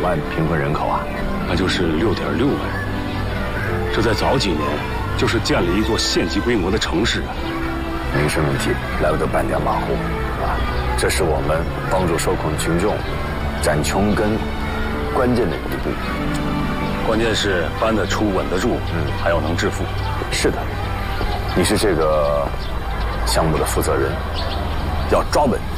万贫困人口啊？ 那就是6.6万人。这在早几年就是建了一座县级规模的城市啊。 民生问题来不得半点马虎啊！这是我们帮助受困群众斩穷根关键的一步。 关键是搬得出、稳得住，还要能致富。 是的，你是这个项目的负责人，要抓稳。